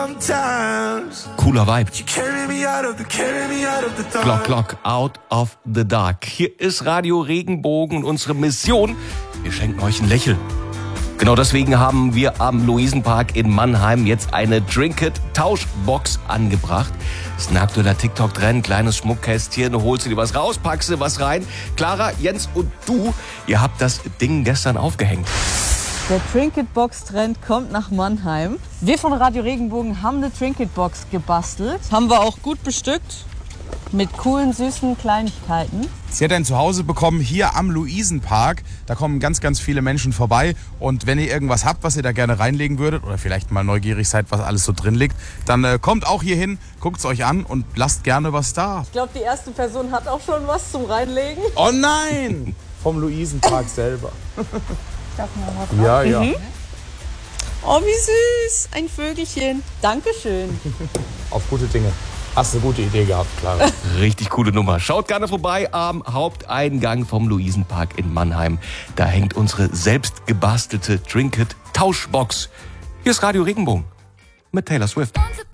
Cooler Vibe. Glock, out of the dark. Hier ist Radio Regenbogen und unsere Mission, wir schenken euch ein Lächeln. Genau deswegen haben wir am Luisenpark in Mannheim jetzt eine Trinket-Tauschbox angebracht. Das ist ein aktueller TikTok-Trend, kleines Schmuckkästchen, holst du dir was raus, packst du was rein. Clara, Jens und du, ihr habt das Ding gestern aufgehängt. Der Trinket-Box-Trend kommt nach Mannheim. Wir von Radio Regenbogen haben eine Trinket-Box gebastelt. Haben wir auch gut bestückt mit coolen, süßen Kleinigkeiten. Sie hat ein Zuhause bekommen hier am Luisenpark. Da kommen ganz, ganz viele Menschen vorbei. Und wenn ihr irgendwas habt, was ihr da gerne reinlegen würdet oder vielleicht mal neugierig seid, was alles so drin liegt, dann kommt auch hier hin, guckt es euch an und lasst gerne was da. Ich glaube, die erste Person hat auch schon was zum Reinlegen. Oh nein! Vom Luisenpark selber. Darf man was drauf? Ja, ja. Oh, wie süß. Ein Vögelchen. Dankeschön. Auf gute Dinge. Hast eine gute Idee gehabt, Clara. Richtig coole Nummer. Schaut gerne vorbei am Haupteingang vom Luisenpark in Mannheim. Da hängt unsere selbst gebastelte Trinket-Tauschbox. Hier ist Radio Regenbogen mit Taylor Swift.